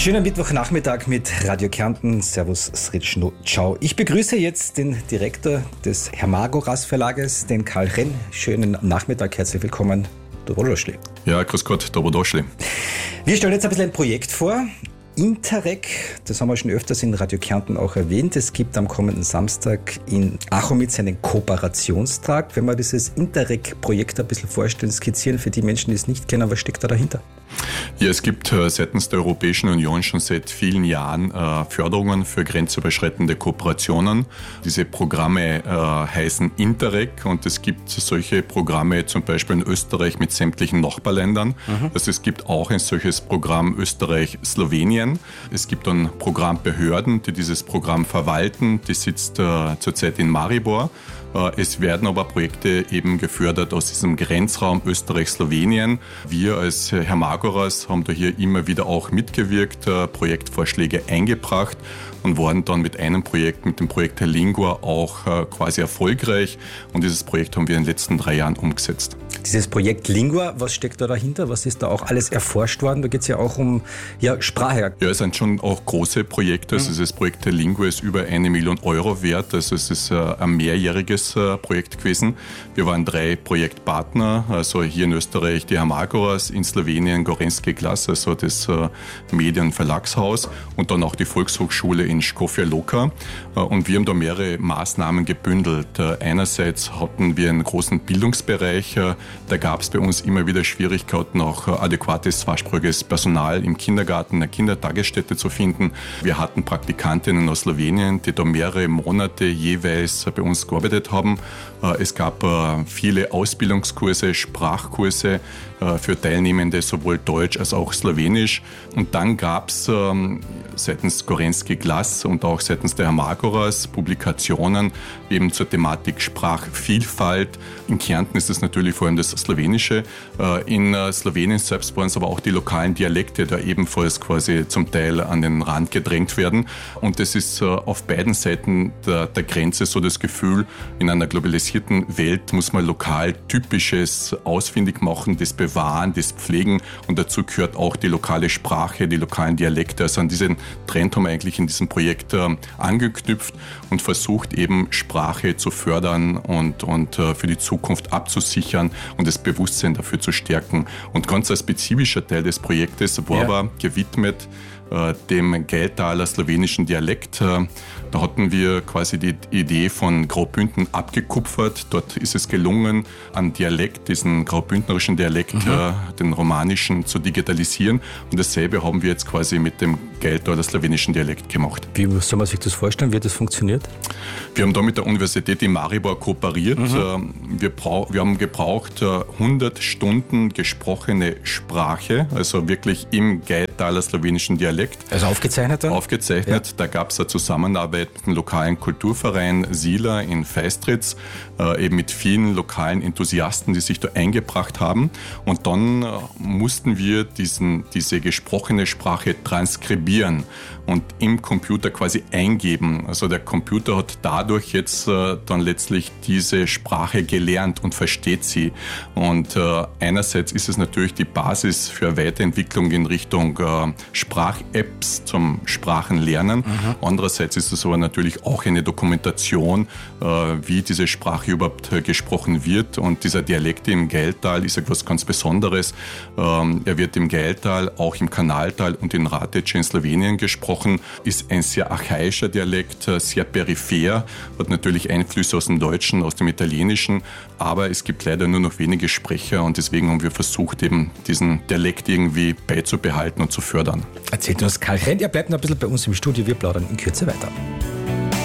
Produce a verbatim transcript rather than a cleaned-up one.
Schönen Mittwochnachmittag mit Radio Kärnten. Servus, Sritschno, ciao. Ich begrüße jetzt den Direktor des Hermagoras Verlages, den Karl Renn. Schönen Nachmittag, herzlich willkommen, Dobrodošli. Ja, grüß Gott, Dobrodošli. Wir stellen jetzt ein bisschen ein Projekt vor. Interreg, das haben wir schon öfters in Radio Kärnten auch erwähnt. Es gibt am kommenden Samstag in Achomitz einen Kooperationstag. Wenn wir dieses Interreg-Projekt ein bisschen vorstellen, skizzieren für die Menschen, die es nicht kennen, was steckt da dahinter? Ja, es gibt äh, seitens der Europäischen Union schon seit vielen Jahren äh, Förderungen für grenzüberschreitende Kooperationen. Diese Programme äh, heißen Interreg und es gibt solche Programme zum Beispiel in Österreich mit sämtlichen Nachbarländern. Mhm. Also es gibt auch ein solches Programm Österreich-Slowenien. Es gibt dann Programmbehörden, die dieses Programm verwalten. Die sitzt äh, zurzeit in Maribor. Es werden aber Projekte eben gefördert aus diesem Grenzraum Österreich-Slowenien. Wir als Hermagoras haben da hier immer wieder auch mitgewirkt, Projektvorschläge eingebracht und waren dann mit einem Projekt, mit dem Projekt Lingua auch quasi erfolgreich. Und dieses Projekt haben wir in den letzten drei Jahren umgesetzt. Dieses Projekt Lingua, was steckt da dahinter? Was ist da auch alles erforscht worden? Da geht es ja auch um ja, Sprache. Ja, es sind schon auch große Projekte. Also dieses Projekt Lingua ist über eine Million Euro wert. Also es ist ein mehrjähriges Projekt gewesen. Wir waren drei Projektpartner, also hier in Österreich die Hermagoras, in Slowenien Gorenski Glas, also das Medien- und Verlagshaus und dann auch die Volkshochschule in Škofja Loka. Und wir haben da mehrere Maßnahmen gebündelt. Einerseits hatten wir einen großen Bildungsbereich. Da gab es bei uns immer wieder Schwierigkeiten, auch adäquates zweisprachiges Personal im Kindergarten, in der Kindertagesstätte zu finden. Wir hatten Praktikantinnen aus Slowenien, die da mehrere Monate jeweils bei uns gearbeitet haben. Es gab viele Ausbildungskurse, Sprachkurse für Teilnehmende, sowohl Deutsch als auch Slowenisch. Und dann gab es seitens Gorenski Glas und auch seitens der Hermagoras Publikationen eben zur Thematik Sprachvielfalt. In Kärnten ist es natürlich vor allem das Slowenische. In Slowenien selbst waren es aber auch die lokalen Dialekte, die ebenfalls quasi zum Teil an den Rand gedrängt werden. Und es ist auf beiden Seiten der, der Grenze so das Gefühl, in einer globalisierten Welt muss man lokal Typisches ausfindig machen, das bewahren, das pflegen. Und dazu gehört auch die lokale Sprache, die lokalen Dialekte. Also an diesen Trend haben wir eigentlich in diesem Projekt äh, angeknüpft und versucht eben Sprache zu fördern und, und äh, für die Zukunft abzusichern und das Bewusstsein dafür zu stärken. Und ganz ein spezifischer Teil des Projektes war ja. aber gewidmet äh, dem Geldtaler slowenischen Dialekt. Äh, Da hatten wir quasi die Idee von Graubünden abgekupfert. Dort ist es gelungen, einen Dialekt, diesen graubündnerischen Dialekt, mhm. äh, den romanischen, zu digitalisieren. Und dasselbe haben wir jetzt quasi mit dem Geldtaler slowenischen Dialekt gemacht. Wie soll man sich das vorstellen? Wie hat das funktioniert? Wir haben da mit der Universität in Maribor kooperiert. Mhm. Wir, brau- wir haben gebraucht hundert Stunden gesprochene Sprache, also wirklich im Geldtaler slowenischen Dialekt. Also aufgezeichnet dann? Aufgezeichnet. Ja. Da gab es eine Zusammenarbeit mit dem lokalen Kulturverein Sila in Feistritz, äh, eben mit vielen lokalen Enthusiasten, die sich da eingebracht haben. Und dann äh, mussten wir diesen, diese gesprochene Sprache transkribieren und im Computer quasi eingeben. Also der Computer hat dadurch jetzt äh, dann letztlich diese Sprache gelernt und versteht sie. Und äh, einerseits ist es natürlich die Basis für Weiterentwicklung in Richtung äh, Sprach-Apps zum Sprachenlernen. Mhm. Andererseits ist es aber natürlich auch eine Dokumentation, äh, wie diese Sprache überhaupt äh, gesprochen wird. Und dieser Dialekt im Geldtal ist etwas ganz Besonderes. Ähm, er wird im Geldtal, auch im Kanaltal und in Ratec in Slowenien gesprochen, ist ein sehr archaischer Dialekt, äh, sehr peripher, hat natürlich Einflüsse aus dem Deutschen, aus dem Italienischen, aber es gibt leider nur noch wenige Sprecher und deswegen haben wir versucht, eben diesen Dialekt irgendwie beizubehalten und zu fördern. Erzählt uns Karl Renn, er bleibt noch ein bisschen bei uns im Studio, wir plaudern in Kürze weiter.